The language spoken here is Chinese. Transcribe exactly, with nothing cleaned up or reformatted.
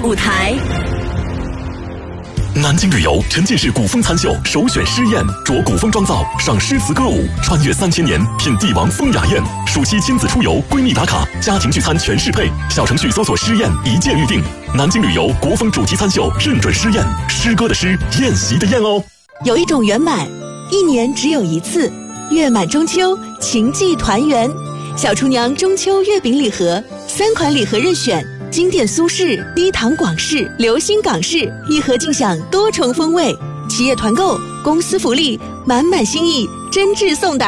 舞台。 南京旅游沉浸式古风餐秀首选诗宴，着古风妆造，赏诗词歌舞，穿越三千年，品帝王风雅宴。暑期亲子出游，闺蜜打卡，家庭聚餐全适配。小程序搜索诗宴，一键预定。南京旅游国风主题餐秀，认准诗宴，诗歌的诗，宴席的宴哦。 有一种圆满，一年只有一次，月满中秋，情寄团圆。小厨娘中秋月饼礼盒，三款礼盒任选。经典苏式、低糖广式、流心港式，一盒尽享多重风味。企业团购、公司福利，满满心意，真挚送达。